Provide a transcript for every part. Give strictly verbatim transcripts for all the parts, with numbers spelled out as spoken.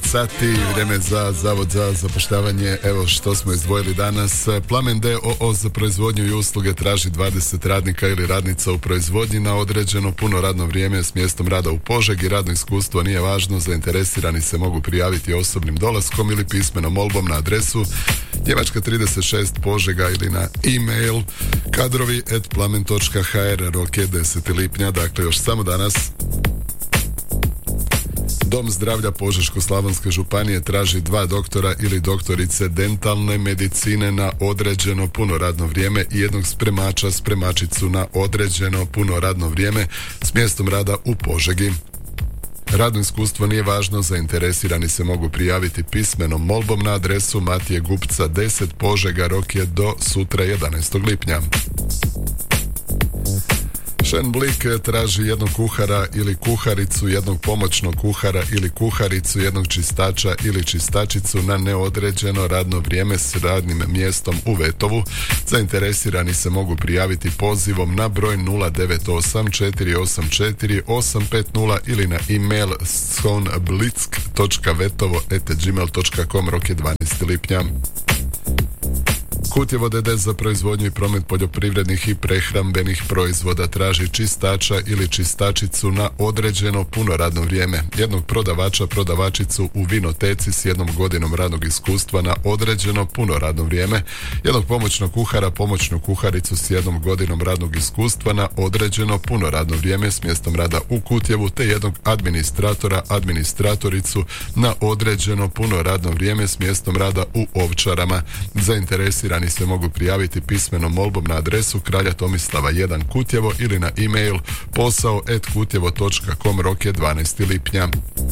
sati, vrijeme za Zavod za zapošljavanje. Evo što smo izdvojili danas. Plamen d o o za proizvodnju i usluge traži dvadeset radnika ili radnica u proizvodnji na određeno puno radno vrijeme s mjestom rada u Požegi. Radno iskustvo nije važno, zainteresirani se mogu prijaviti osobnim dolaskom ili pismenom molbom na adresu Njemačka trideset šest Požega ili na e-mail kadrovi at plamen točka h r. Rok je deseti lipnja, dakle još samo danas. Dom zdravlja Požeško-slavonske županije traži dva doktora ili doktorice dentalne medicine na određeno puno radno vrijeme i jednog spremača, spremačicu na određeno puno radno vrijeme s mjestom rada u Požegi. Radno iskustvo nije važno, zainteresirani se mogu prijaviti pismenom molbom na adresu Matije Gupca deset Požega, rok je do sutra jedanaestog lipnja. Šenblik traži jednog kuhara ili kuharicu, jednog pomoćnog kuhara ili kuharicu, jednog čistača ili čistačicu na neodređeno radno vrijeme s radnim mjestom u Vetovu. Zainteresirani se mogu prijaviti pozivom na broj nula devet osam četiri osam četiri osam pet nula ili na e-mail sonblick točka vetovo at gmail točka com, rok je dvanaesti lipnja. Kutjevo d d za proizvodnju i promet poljoprivrednih i prehrambenih proizvoda traži čistača ili čistačicu na određeno puno radno vrijeme, jednog prodavača, prodavačicu u vinoteci s jednom godinom radnog iskustva na određeno puno radno vrijeme, jednog pomoćnog kuhara, pomoćnu kuharicu s jednom godinom radnog iskustva na određeno puno radno vrijeme s mjestom rada u Kutjevu, te jednog administratora, administratoricu na određeno puno radno vrijeme s mjestom rada u Ovčarama. Zainteresirani se mogu prijaviti pismenom molbom na adresu Kralja Tomislava jedan Kutjevo ili na e-mail posao at kutjevo točka com, rok je dvanaesti lipnja.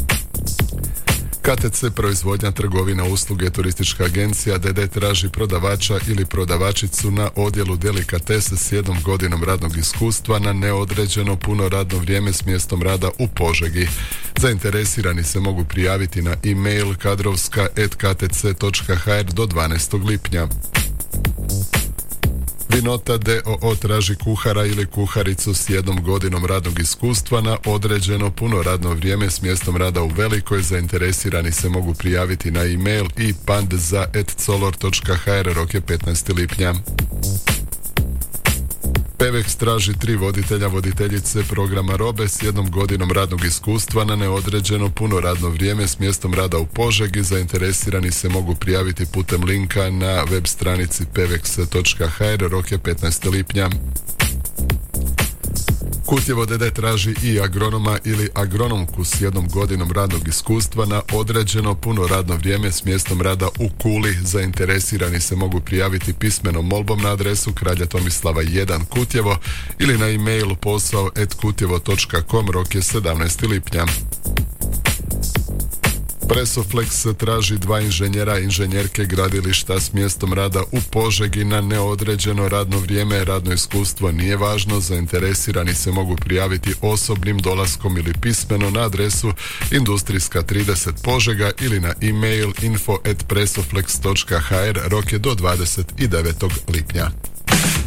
K T C proizvodnja, trgovina, usluge, turistička agencija d d traži prodavača ili prodavačicu na odjelu delikatese s jednom godinom radnog iskustva na neodređeno puno radno vrijeme s mjestom rada u Požegi. Zainteresirani se mogu prijaviti na e-mail kadrovska at k t c točka h r do dvanaestog lipnja. Vinota d o o traži kuhara ili kuharicu s jednom godinom radnog iskustva na određeno puno radno vrijeme s mjestom rada u Velikoj. Zainteresirani se mogu prijaviti na e-mail i pandza at color točka h r, rok je petnaesti lipnja. Pevex traži tri voditelja, voditeljice programa robe s jednom godinom radnog iskustva na neodređeno puno radno vrijeme s mjestom rada u Požegi. Zainteresirani se mogu prijaviti putem linka na web stranici pevex točka h r, rok je petnaesti lipnja. Kutjevo d d traži i agronoma ili agronomku s jednom godinom radnog iskustva na određeno puno radno vrijeme s mjestom rada u Kuli. Zainteresirani se mogu prijaviti pismenom molbom na adresu Kralja Tomislava jedan Kutjevo ili na e-mail posao at kutjevo točka com, rok je sedamnaesti lipnja. Presoflex traži dva inženjera, inženjerke gradilišta s mjestom rada u Požegi na neodređeno radno vrijeme. Radno iskustvo nije važno, zainteresirani se mogu prijaviti osobnim dolaskom ili pismeno na adresu Industrijska trideset Požega ili na e-mail info at presoflex točka h r, rok je do dvadeset devetog lipnja.